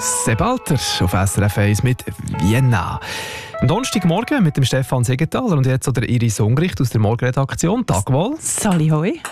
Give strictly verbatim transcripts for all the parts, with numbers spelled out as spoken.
Sebalter auf S R F eins mit Vienna. Am Donnerstagmorgen mit dem Stefan Siegenthaler und jetzt oder Iris Ungricht aus der Morgenredaktion. Tag wohl. Sali hoi.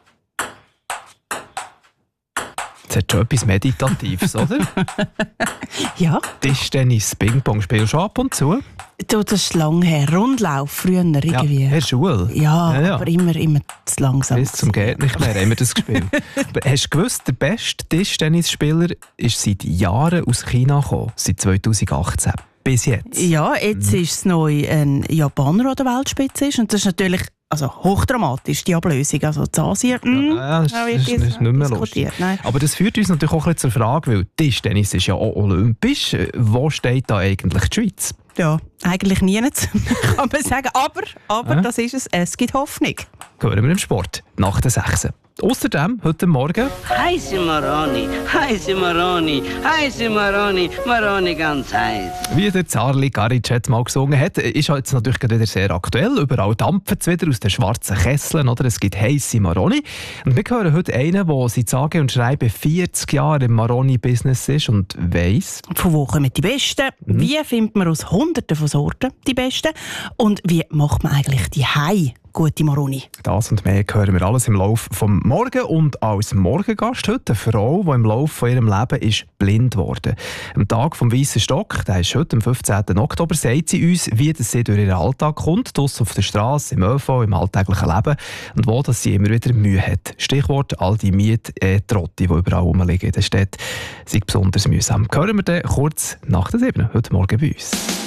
Das hat schon etwas Meditatives, oder? Ja. Tischtennis, Ping-Pong, spielst du ab und zu? Du, das ist lang her. Rundlauf, früher irgendwie. Ja, in der Schule? Ja, Ja, ja. aber immer, immer zu langsam. Bis zum geht nicht mehr, haben wir das gespielt. Hast du gewusst, der beste Tischtennisspieler ist seit Jahren aus China gekommen, seit zwanzig achtzehn. Bis jetzt. Ja, jetzt Mhm. ist es neu ein Japaner, der an der Weltspitze ist. Und das ist natürlich also hochdramatisch, die Ablösung. Also in Asien, mm, Ja, das da ist, wird das ist nicht mehr diskutiert. lustig. Nein. Aber das führt uns natürlich auch ein bisschen zur Frage, weil Tischtennis ist ja auch olympisch. Wo steht da eigentlich die Schweiz? Ja, eigentlich nie, kann man sagen. Aber, aber Ja. das ist es. Es gibt Hoffnung. Hören wir im Sport, nach der sechs. Außerdem, heute Morgen, Heiße Maroni, heiße Maroni, heiße Maroni, Maroni ganz heiß. wie der Zarli Garic mal gesungen hat, ist jetzt natürlich gerade wieder sehr aktuell. Überall dampft es wieder aus den schwarzen Kesseln, oder? Es gibt heisse Maroni. Und wir hören heute einen, der seit sage und schreibe vierzig Jahre im Maroni-Business ist und weiss. Von wo kommen die Besten? Mhm. Wie findet man aus Hunderten von Sorten die Besten? Und wie macht man eigentlich die Hei gute Maroni? Das und mehr hören wir alles im Laufe vom Morgen. Und als Morgengast heute eine Frau, die im Laufe von ihrem Leben ist blind wurde. Am Tag vom Weissen Stock, der ist heute am fünfzehnten Oktober, sagt sie uns, wie das sie durch ihren Alltag kommt, draussen auf der Straße, im ÖV, im alltäglichen Leben und wo dass sie immer wieder Mühe hat. Stichwort all die Miettrotti, die überall rumliegen in der Stadt, sind besonders mühsam. Hören wir dann kurz nach der sieben heute Morgen bei uns.